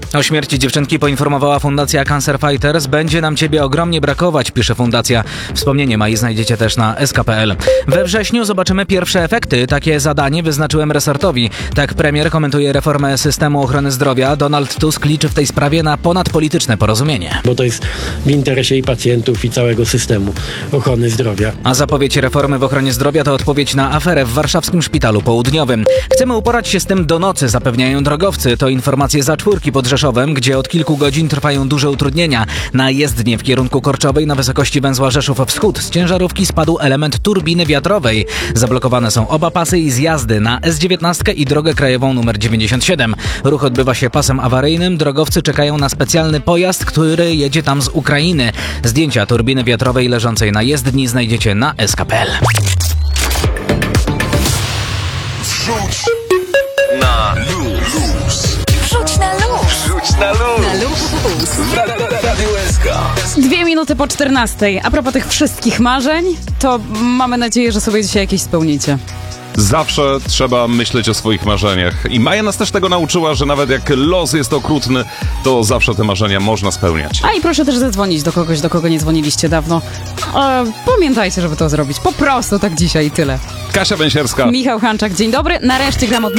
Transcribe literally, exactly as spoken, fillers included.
O śmierci dziewczynki poinformowała Fundacja Cancer Fighters. Będzie nam ciebie ogromnie brakować, pisze fundacja. Wspomnienie Mai znajdziecie też na es ka kropka pe el. We wrześniu zobaczymy pierwsze efekty. Takie zadanie wyznaczyłem resortowi. Tak premier komentuje reformę systemu ochrony zdrowia. Donald Tusk liczy w tej sprawie na ponadpolityczne porozumienie. Bo to jest w interesie i pacjentów, i całego systemu ochrony zdrowia. A zapowiedź reformy w ochronie zdrowia to odpowiedź na aferę w warszawskim szpitalu południowym. Chcemy uporać się z tym do nocy, zapewniają drogowcy. To informacje za czwórki pod Rzeszowem, gdzie od kilku godzin trwają duże utrudnienia. Na jezdnię w kierunku Korczowej na wysokości węzła Rzeszów Wschód z ciężarówki spadł element turbiny wiatrowej. Zablokowane są oba pasy i zjazdy na es dziewiętnaście i drogę krajową numer dziewięćdziesiąt siedem. Ruch odbywa się pasem awaryjnym. Drogowcy czekają na specjalny pojazd, który jedzie tam z Ukrainy. Zdjęcia turbiny wiatrowej leżącej na jezdni znajdziecie na es ka kropka pe el. Wrzuć na luz. Wrzuć na luz. Wrzuć na luz. Na luz. Radio S K. Dwie minuty po czternastej. A propos tych wszystkich marzeń, to mamy nadzieję, że sobie dzisiaj jakieś spełnicie. Zawsze trzeba myśleć o swoich marzeniach. I Maja nas też tego nauczyła, że nawet jak los jest okrutny, to zawsze te marzenia można spełniać. A i proszę też zadzwonić do kogoś, do kogo nie dzwoniliście dawno. E, pamiętajcie, żeby to zrobić. Po prostu tak dzisiaj i tyle. Kasia Węsierska. Michał Hanczak, dzień dobry. Nareszcie gram od